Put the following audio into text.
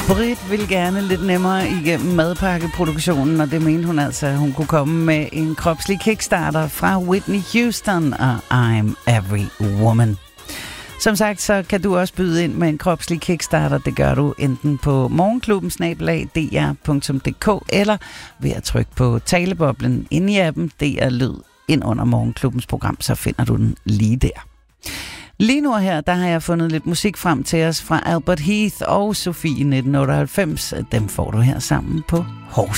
Britt ville gerne lidt nemmere igennem madpakkeproduktionen, og det mente hun altså, at hun kunne komme med en kropslig kickstarter fra Whitney Houston og I'm Every Woman. Som sagt, så kan du også byde ind med en kropslig kickstarter. Det gør du enten på morgenklubben@dr.dk eller ved at trykke på taleboblen inde i appen DR Lyd ind under Morgenklubbens program, så finder du den lige der. Lige nu her, der har jeg fundet lidt musik frem til os fra Albert Heath og Sofie 1998. Dem får du her sammen på Horse.